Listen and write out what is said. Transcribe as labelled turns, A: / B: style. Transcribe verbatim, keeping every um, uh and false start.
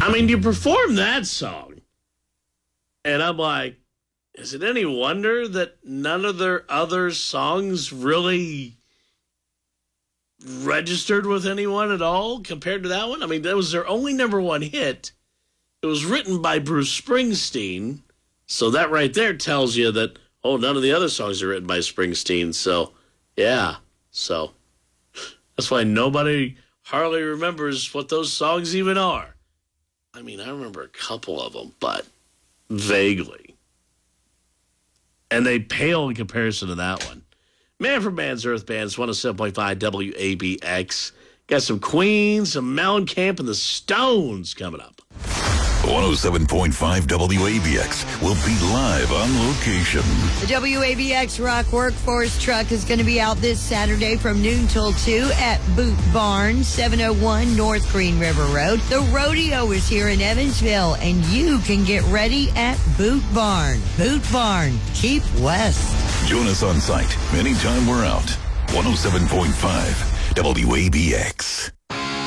A: I mean, you perform that song, and I'm like, is it any wonder that none of their other songs really registered with anyone at all compared to that one? I mean, that was their only number one hit. It was written by Bruce Springsteen, so that right there tells you that, oh, none of the other songs are written by Springsteen. So, yeah, so that's why nobody hardly remembers what those songs even are. I mean, I remember a couple of them, but vaguely. And they pale in comparison to that one. Man for Man's Earth Bands, one oh seven point five W A B X. Got some Queen, some Mellencamp, and the Stones coming up.
B: one oh seven point five W A B X will be live on location.
C: The W A B X Rock Workforce Truck is going to be out this Saturday from noon till two at Boot Barn, seven oh one North Green River Road. The rodeo is here in Evansville, and you can get ready at Boot Barn. Boot Barn, keep west.
B: Join us on site anytime we're out. one oh seven point five W A B X.